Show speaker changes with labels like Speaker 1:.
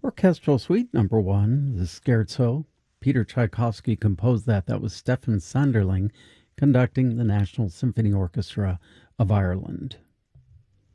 Speaker 1: Orchestral Suite Number 1, the Scherzo. Peter Tchaikovsky composed that. That was Stefan Sanderling conducting the National Symphony Orchestra of Ireland.